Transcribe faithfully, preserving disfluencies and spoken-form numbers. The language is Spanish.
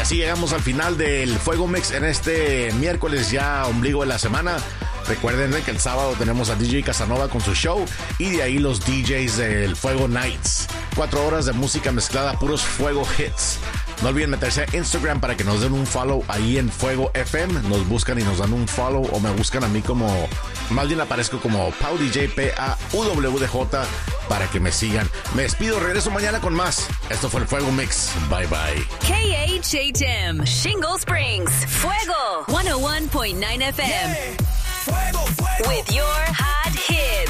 así llegamos al final del Fuego Mix en este miércoles, ya ombligo de la semana. Recuerden que el sábado tenemos a D J Casanova con su show y de ahí los D Js del Fuego Nights. Cuatro horas de música mezclada, puros Fuego Hits. No olviden meterse a Instagram para que nos den un follow ahí en Fuego F M. Nos buscan y nos dan un follow o me buscan a mí como... Más bien aparezco como Pau D J, P A U W D J, para que me sigan. Me despido, regreso mañana con más. Esto fue el Fuego Mix. Bye, bye. K H H M, Shingle Springs, Fuego, one oh one point nine F M. Yeah. Fuego, fuego. With your hot hits.